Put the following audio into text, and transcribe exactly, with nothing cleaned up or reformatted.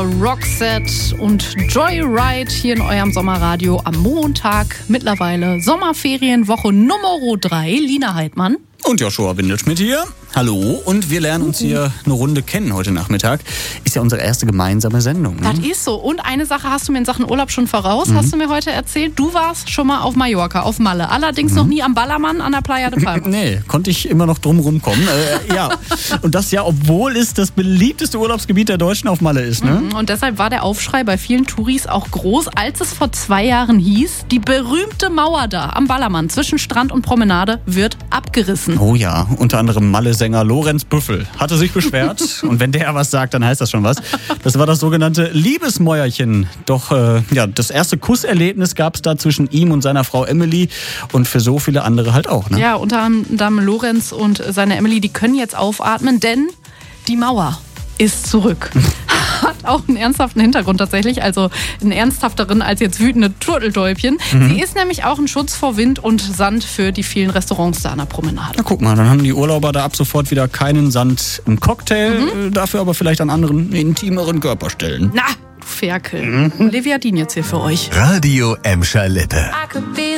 Roxette und Joyride hier in eurem Sommerradio am Montag. Mittlerweile Sommerferienwoche Nummer drei. Lina Heidmann. Und Joshua Windelschmidt hier. Hallo. Und wir lernen uns hier eine Runde kennen heute Nachmittag. Ist ja unsere erste gemeinsame Sendung. Ne? Das ist so. Und eine Sache hast du mir in Sachen Urlaub schon voraus, mhm. hast du mir heute erzählt. Du warst schon mal auf Mallorca, auf Malle. Allerdings mhm. noch nie am Ballermann an der Playa de Palma. Nee, konnte ich immer noch drum rumkommen. äh, ja. Und das ja, obwohl es das beliebteste Urlaubsgebiet der Deutschen auf Malle ist. Ne? Und deshalb war der Aufschrei bei vielen Touris auch groß, als es vor zwei Jahren hieß, die berühmte Mauer da am Ballermann zwischen Strand und Promenade wird abgerissen. Oh ja, unter anderem Malle-Sänger Lorenz Büffel hatte sich beschwert. Und wenn der was sagt, dann heißt das schon was. Das war das sogenannte Liebesmäuerchen. Doch äh, ja, das erste Kusserlebnis gab es da zwischen ihm und seiner Frau Emily und für so viele andere halt auch. Ne? Ja, unter anderem Lorenz und seine Emily, die können jetzt aufatmen, denn die Mauer ist zurück. Hat auch einen ernsthaften Hintergrund tatsächlich, also einen ernsthafteren als jetzt wütende Turteltäubchen. Mhm. Sie ist nämlich auch ein Schutz vor Wind und Sand für die vielen Restaurants da an der Promenade. Na guck mal, dann haben die Urlauber da ab sofort wieder keinen Sand im Cocktail, mhm. dafür aber vielleicht an anderen intimeren Körperstellen. Na, du Ferkel. Mhm. Olivia Dien jetzt hier für euch. Radio Emscher Lippe.